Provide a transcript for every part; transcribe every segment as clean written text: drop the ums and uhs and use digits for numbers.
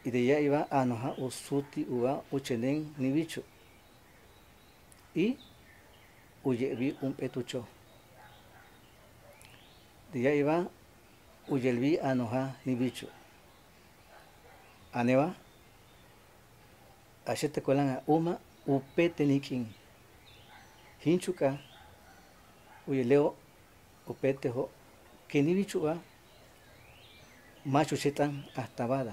y de allá iba a noja usuti uva uchenen ni bicho y uyevi un petucho de allá iba uyelvi a noja ni bicho aneva achete colan a uma upete nikin hinchuka uyeleo upete ho que ni bicho va macho chetan hasta bada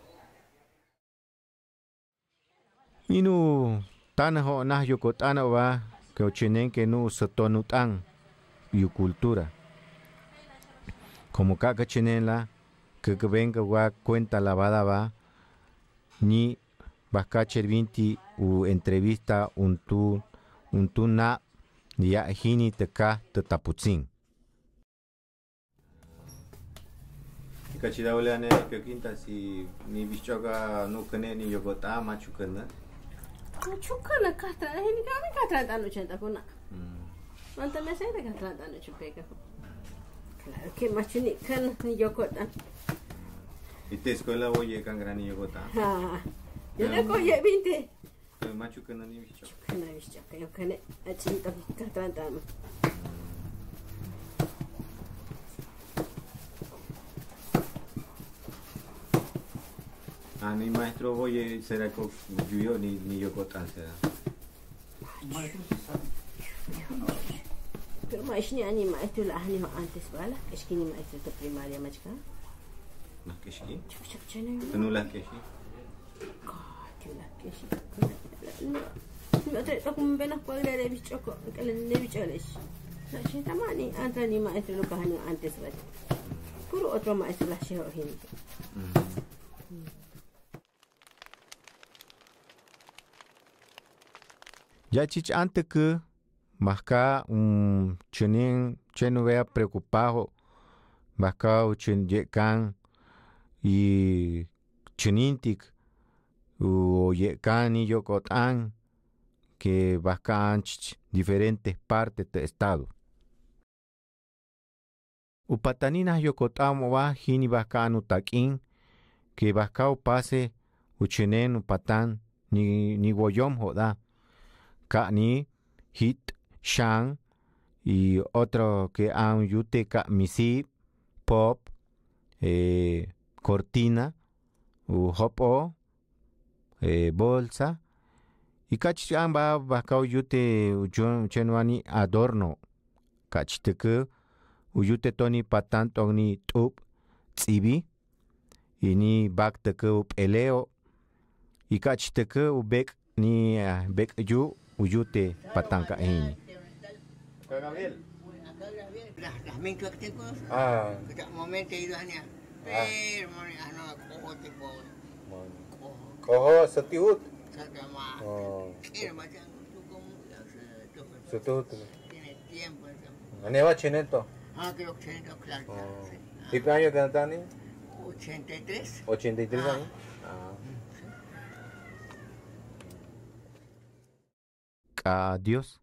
inu tana ho nah yoko tana wa que ochinen que no sotonutan yu cultura como kaka chinela que venga wa cuenta lavada va ni bakacher vinti u entrevista un tu na ya hini teka tataputzin kachida wala ne que quinta si ni bichoga no kene ni yogota machukana machukana kata hini kami kata tanu chenta kuna manta me se de kata tanu chupeka claro que machuni kan ni yogota y te escuela oye kan gran ni yogota yo le coye 20 machukana ni bichoga kana bichoga yo kane achinta kata tanu ni maestro oye será que yo ni yogota será pero mais ni ani maestro la hani antes bala es que ni maestro de primaria machka más que sí chene no la que sí no te toco benas cuadra de bichoco que le bicholes la chita mani antes ni maestro lo kahani antes bala puro otro maestro la sheho gente ya chich antes que masca un chenin cheno vea preocupado masca un chen yekan y chenintik o yekan y yokotan que bascan diferentes partes del estado upataninas yokotan wa hini bascan utakin que bascao pase uchenen upatan ni woyom joda Kani, Hit, Shang y otro que han yute Misi, Pop, Cortina, Hopo, Bolsa y Kachan va bacao yute Chenuani Adorno, Kachteke, Uyute Tony Patan Tony Tup, Tsibi, y ni Bakteke up Eleo, y Kachteke ubek ni Bek Yu. Uyute patanka ini. Gabriel. Las mento que tengo. Que momento ido ania. Pero no cojo tipo. Cojo satihut. Sakama. Era macam tu como Satihut. Tiene tiempo. Aneva cheneto. Creo que cheneto claro. ¿Y qué año que ni? 83. 83 años. Adiós.